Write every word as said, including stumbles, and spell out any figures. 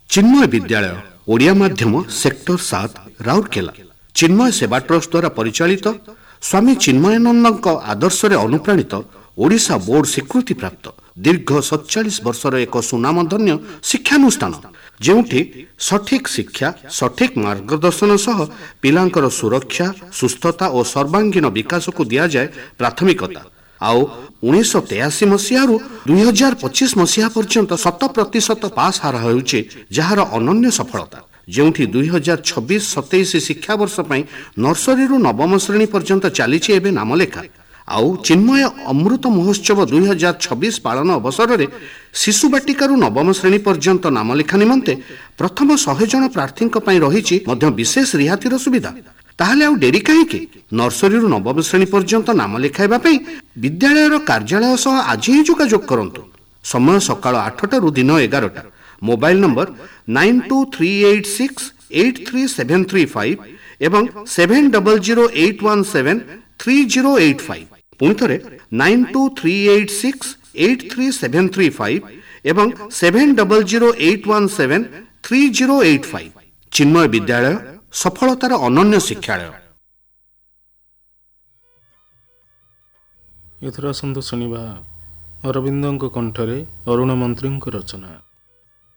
चिन्मय विद्यालय ओडिया माध्यम सेक्टर सात राउरकेला चिन्मय सेवा ट्रस्ट द्वारा परिचालित स्वामी चिन्मयानंद आदर्श अनुप्राणित ओडिशा बोर्ड स्वीकृति प्राप्त दीर्घ सैंतालीस वर्षर एक सुनामधन्य शिक्षानुष्ठान जोठी सठिक शिक्षा सठिक मार्गदर्शन सह पिलांकर सुरक्षा सुस्थता और सर्वांगीण विकास को दि जाए प्राथमिकता आउ उन्नीस तेयासी मसीह दुई हजार पचीस मसीहा पर्यंत शत प्रतिशत पास हार होउचे जार अनन्य सफलता जोठी दुई हजार छब्बीस सतैश शिक्षा वर्ष नर्सरी नवम श्रेणी पर्यंत चली नामलेखा आउ चिन्मय अमृत महोत्सव दुई हजार छब्बीस पालन अवसर में शिशु बाटिकार नवम श्रेणी पर्यंत नामलेखा निमंते प्रथम शहे जन प्रार्थी रही विशेष रिहातिर सुविधा ताहले आउ डेरी कहीं नर्सरी नवम श्रेणी पर्यंत नाम लिखाइबा विद्यालय कार्यालय सह आज ही जोगाजोग करंतु। समय सकाळ आठटा दिन एगारटा mobile number nine to three eight six eight three seven three five एवं seven double zero eight one seven three zero eight five पुणी थे nine to three eight six eight three seven three five एवं seven double zero eight one seven three zero eight five चिन्मय विद्यालय सफलतार अनन्य शिक्षालय। एथर आसंतु शुणा अरविंद कंठरे अरुण मंत्री रचना।